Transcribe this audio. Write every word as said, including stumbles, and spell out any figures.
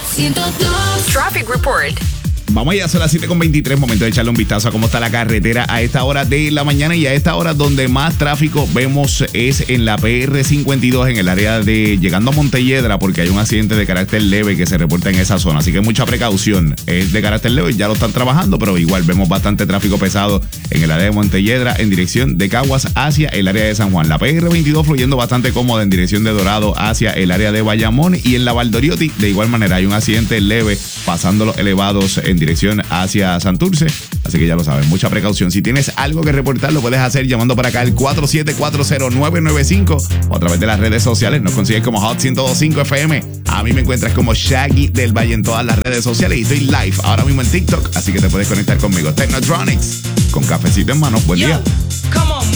ciento dos. Traffic Report. Vamos allá, son las siete con veintitrés, momento de echarle un vistazo a cómo está la carretera a esta hora de la mañana, y a esta hora donde más tráfico vemos es en la P R cincuenta y dos, en el área de llegando a Montelledra, porque hay un accidente de carácter leve que se reporta en esa zona, así que mucha precaución. Es de carácter leve, ya lo están trabajando, pero igual vemos bastante tráfico pesado en el área de Montelledra en dirección de Caguas hacia el área de San Juan. La P R veintidós fluyendo bastante cómoda en dirección de Dorado hacia el área de Bayamón, y en la Valdoriotti de igual manera hay un accidente leve pasando los elevados en dirección hacia Santurce, así que ya lo saben, mucha precaución. Si tienes algo que reportar, lo puedes hacer llamando para acá al cuatro siete cuatro cero nueve nueve cinco o a través de las redes sociales. Nos consigues como Hot ciento dos punto cinco F M. A mí me encuentras como Shaggy del Valle en todas las redes sociales, y estoy live ahora mismo en TikTok, así que te puedes conectar conmigo. Technotronics con cafecito en mano. Buen Yo, día. come on.